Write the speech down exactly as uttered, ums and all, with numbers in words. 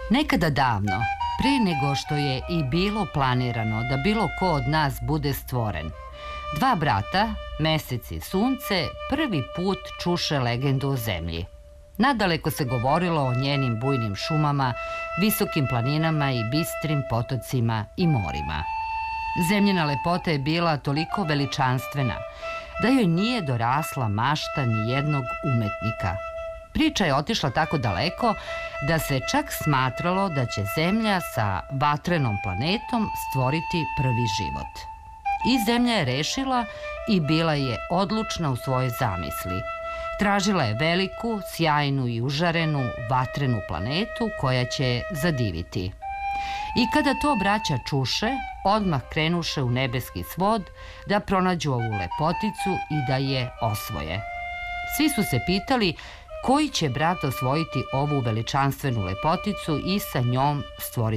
Nekada davno, prije nego što je i bilo planirano da bilo ko od nas bude stvoren, dva brata, Mesec i Sunce, prvi put čuše legendu o zemlji. Nadaleko se govorilo o njenim bujnim šumama, visokim planinama i bistrim potocima i morima. Zemljina lepota je bila toliko veličanstvena da joj nije dorasla mašta ni jednog umetnika. Priča je otišla tako daleko da se čak smatralo da će Zemlja sa vatrenom planetom stvoriti prvi život. I Zemlja je rešila i bila je odlučna u svojoj zamisli. Tražila je veliku, sjajnu i užarenu vatrenu planetu koja će je zadiviti. I kada to braća čuše, odmah krenuše u nebeski svod da pronađu ovu lepoticu i da je osvoje. Svi su se pitali koji će brat osvojiti ovu veličanstvenu lepoticu i sa njom stvoriti